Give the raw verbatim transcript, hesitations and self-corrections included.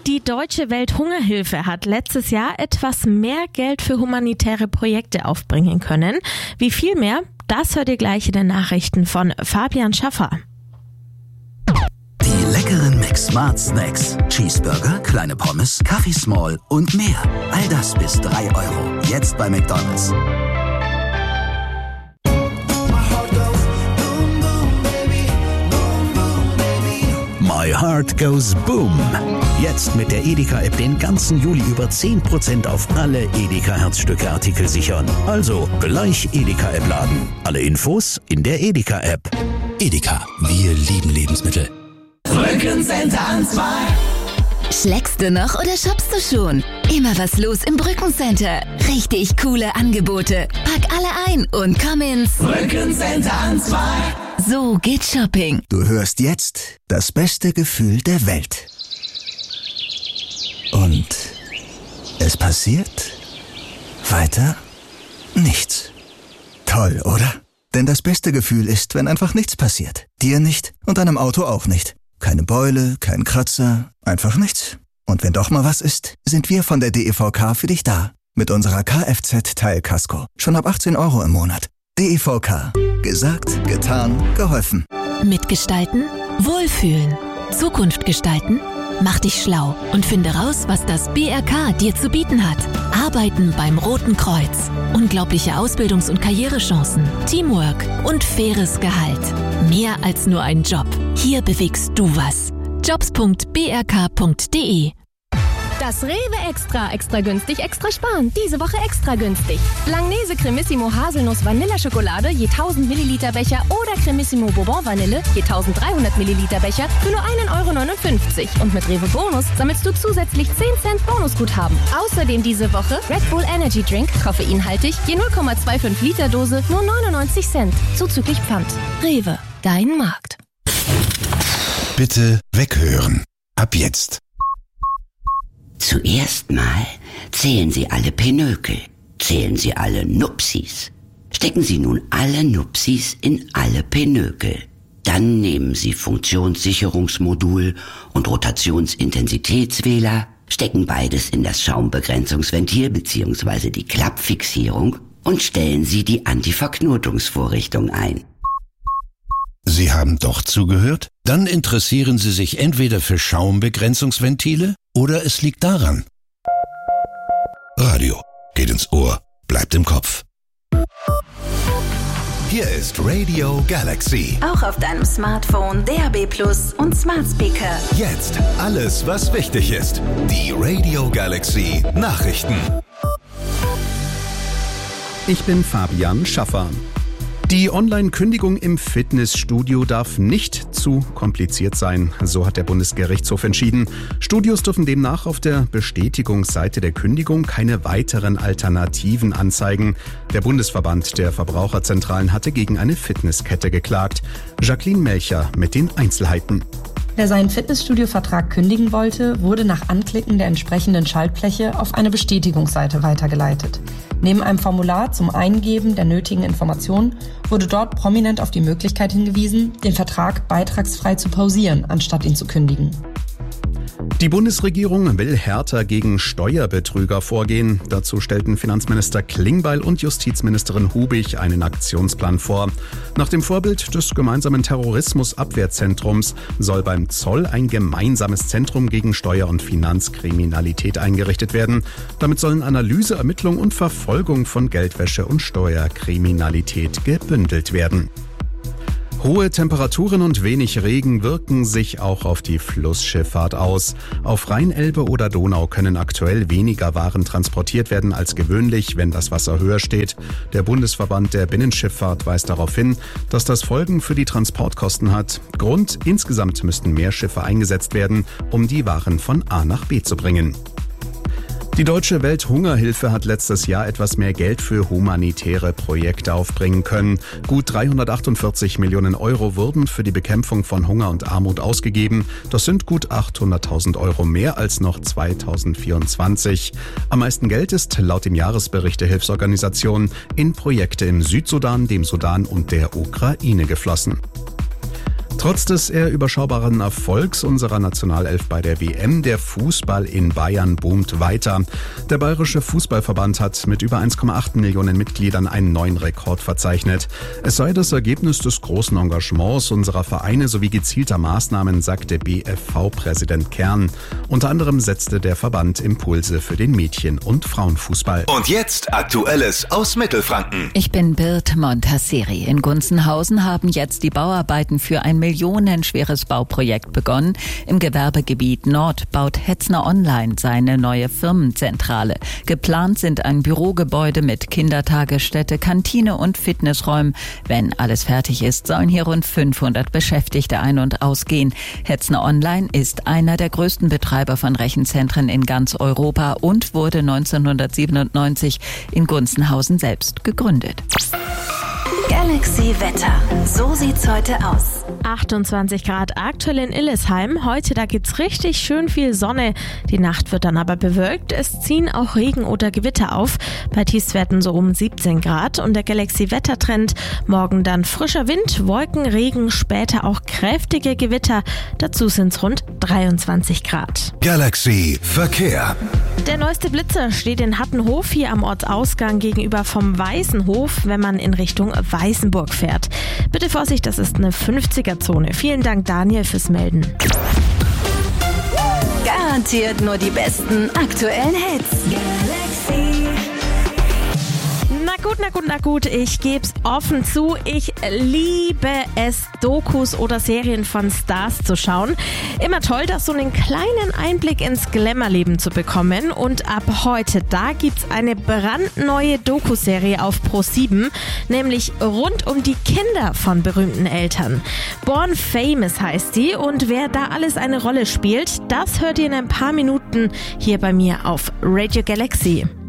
Die Deutsche Welthungerhilfe hat letztes Jahr etwas mehr Geld für humanitäre Projekte aufbringen können. Wie viel mehr? Das hört ihr gleich in den Nachrichten von Fabian Schaffer. Die leckeren McSmart Snacks. Cheeseburger, kleine Pommes, Kaffee Small und mehr. All das bis drei Euro. Jetzt bei McDonald's. My Heart Goes Boom. Jetzt mit der Edeka-App den ganzen Juli über zehn Prozent auf alle Edeka-Herzstücke-Artikel sichern. Also gleich Edeka-App laden. Alle Infos in der Edeka-App. Edeka, wir lieben Lebensmittel. Brückencenter an zwei. Schlägst du noch oder shoppst du schon? Immer was los im Brückencenter. Richtig coole Angebote. Pack alle ein und komm ins Brückencenter an zwei. So geht Shopping. Du hörst jetzt das beste Gefühl der Welt. Und es passiert weiter nichts. Toll, oder? Denn das beste Gefühl ist, wenn einfach nichts passiert. Dir nicht und deinem Auto auch nicht. Keine Beule, kein Kratzer, einfach nichts. Und wenn doch mal was ist, sind wir von der D E V K für dich da. Mit unserer Kfz-Teilkasko. Schon ab achtzehn Euro im Monat. D E V K. Gesagt, getan, geholfen. Mitgestalten, wohlfühlen. Zukunft gestalten, mach dich schlau und finde raus, was das B R K dir zu bieten hat. Arbeiten beim Roten Kreuz. Unglaubliche Ausbildungs- und Karrierechancen, Teamwork und faires Gehalt. Mehr als nur ein Job. Hier bewegst du was. jobs punkt b r k punkt d e. Das Rewe Extra, extra günstig, extra sparen. Diese Woche extra günstig. Langnese Cremissimo Haselnuss Vanilleschokolade je tausend Milliliter Becher oder Cremissimo Bourbon Vanille je eintausenddreihundert Milliliter Becher für nur ein Euro neunundfünfzig. Und mit Rewe Bonus sammelst du zusätzlich zehn Cent Bonusguthaben. Außerdem diese Woche Red Bull Energy Drink, koffeinhaltig, je null Komma fünfundzwanzig Liter Dose, nur neunundneunzig Cent. Zuzüglich Pfand. Rewe, dein Markt. Bitte weghören. Ab jetzt. Zuerst mal zählen Sie alle Pinökel, zählen Sie alle Nupsis. Stecken Sie nun alle Nupsis in alle Pinökel. Dann nehmen Sie Funktionssicherungsmodul und Rotationsintensitätswähler, stecken beides in das Schaumbegrenzungsventil bzw. die Klappfixierung und stellen Sie die Antiverknotungsvorrichtung ein. Sie haben doch zugehört? Dann interessieren Sie sich entweder für Schaumbegrenzungsventile oder es liegt daran. Radio geht ins Ohr, bleibt im Kopf. Hier ist Radio Galaxy. Auch auf deinem Smartphone, D A B Plus und Smart Speaker. Jetzt alles, was wichtig ist. Die Radio Galaxy Nachrichten. Ich bin Fabian Schaffer. Die Online-Kündigung im Fitnessstudio darf nicht zu kompliziert sein, so hat der Bundesgerichtshof entschieden. Studios dürfen demnach auf der Bestätigungsseite der Kündigung keine weiteren Alternativen anzeigen. Der Bundesverband der Verbraucherzentralen hatte gegen eine Fitnesskette geklagt. Jacqueline Melcher mit den Einzelheiten. Wer seinen Fitnessstudio-Vertrag kündigen wollte, wurde nach Anklicken der entsprechenden Schaltfläche auf eine Bestätigungsseite weitergeleitet. Neben einem Formular zum Eingeben der nötigen Informationen wurde dort prominent auf die Möglichkeit hingewiesen, den Vertrag beitragsfrei zu pausieren, anstatt ihn zu kündigen. Die Bundesregierung will härter gegen Steuerbetrüger vorgehen. Dazu stellten Finanzminister Klingbeil und Justizministerin Hubig einen Aktionsplan vor. Nach dem Vorbild des gemeinsamen Terrorismusabwehrzentrums soll beim Zoll ein gemeinsames Zentrum gegen Steuer- und Finanzkriminalität eingerichtet werden. Damit sollen Analyse, Ermittlung und Verfolgung von Geldwäsche und Steuerkriminalität gebündelt werden. Hohe Temperaturen und wenig Regen wirken sich auch auf die Flussschifffahrt aus. Auf Rhein-Elbe oder Donau können aktuell weniger Waren transportiert werden als gewöhnlich, wenn das Wasser höher steht. Der Bundesverband der Binnenschifffahrt weist darauf hin, dass das Folgen für die Transportkosten hat. Grund: insgesamt müssten mehr Schiffe eingesetzt werden, um die Waren von A nach B zu bringen. Die Deutsche Welthungerhilfe hat letztes Jahr etwas mehr Geld für humanitäre Projekte aufbringen können. Gut dreihundertachtundvierzig Millionen Euro wurden für die Bekämpfung von Hunger und Armut ausgegeben. Das sind gut achthunderttausend Euro mehr als noch zweitausendvierundzwanzig. Am meisten Geld ist laut dem Jahresbericht der Hilfsorganisation in Projekte im Südsudan, dem Sudan und der Ukraine geflossen. Trotz des eher überschaubaren Erfolgs unserer Nationalelf bei der W M, der Fußball in Bayern boomt weiter. Der Bayerische Fußballverband hat mit über eins Komma acht Millionen Mitgliedern einen neuen Rekord verzeichnet. Es sei das Ergebnis des großen Engagements unserer Vereine sowie gezielter Maßnahmen, sagte B F V-Präsident Kern. Unter anderem setzte der Verband Impulse für den Mädchen- und Frauenfußball. Und jetzt Aktuelles aus Mittelfranken. Ich bin Bird Montasseri. In Gunzenhausen haben jetzt die Bauarbeiten für ein millionenschweres Bauprojekt begonnen. Im Gewerbegebiet Nord baut Hetzner Online seine neue Firmenzentrale. Geplant sind ein Bürogebäude mit Kindertagesstätte, Kantine und Fitnessräumen. Wenn alles fertig ist, sollen hier rund fünfhundert Beschäftigte ein- und ausgehen. Hetzner Online ist einer der größten Betreiber von Rechenzentren in ganz Europa und wurde neunzehnhundertsiebenundneunzig in Gunzenhausen selbst gegründet. Galaxy Wetter. So sieht's heute aus. achtundzwanzig Grad aktuell in Illesheim. Heute, da gibt's richtig schön viel Sonne. Die Nacht wird dann aber bewölkt. Es ziehen auch Regen oder Gewitter auf. Bei Tiefstwerten so um siebzehn Grad. Und der Galaxy-Wettertrend. Morgen dann frischer Wind, Wolken, Regen, später auch kräftige Gewitter. Dazu sind's rund dreiundzwanzig Grad. Galaxy Verkehr. Der neueste Blitzer steht in Hattenhof, hier am Ortsausgang gegenüber vom Weißenhof, wenn man in Richtung Weißenburg fährt. Bitte Vorsicht, das ist eine fünfziger-Zone. Vielen Dank, Daniel, fürs Melden. Garantiert nur die besten aktuellen Hits. Galaxy. Na gut, na gut, na gut, ich geb's offen zu, ich liebe es, Dokus oder Serien von Stars zu schauen. Immer toll, das so einen kleinen Einblick ins Glamour-Leben zu bekommen. Und ab heute, da gibt's eine brandneue Dokuserie auf Pro sieben, nämlich rund um die Kinder von berühmten Eltern. Born Famous heißt die, und wer da alles eine Rolle spielt, das hört ihr in ein paar Minuten hier bei mir auf Radio Galaxy.